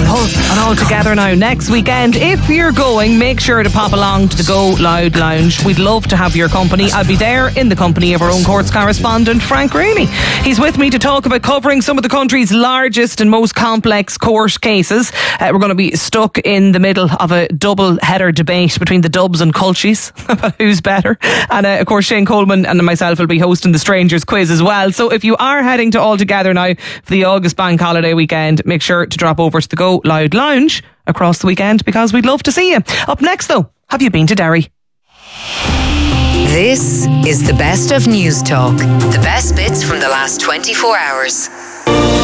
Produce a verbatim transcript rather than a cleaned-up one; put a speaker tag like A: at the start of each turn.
A: Hull and All Together now next weekend. If you're going, make sure to pop along to the Go Loud Lounge. We'd love to have your company. I'll be there in the company of our own courts correspondent, Frank Rooney. He's with me to talk about covering some of the country's largest and most complex court cases. Uh, we're going to be stuck in the middle of a double header debate between the Dubs and Culchies about who's better. And uh, of course, Shane Coleman and myself will be hosting the Strangers Quiz as well. So if you are heading to All Together now for the August Bank Holiday weekend, make sure to drop over to the Go Loud Lounge across the weekend because we'd love to see you. Up next though, have you been to Derry?
B: This is the best of News Talk. The best bits from the last twenty-four hours.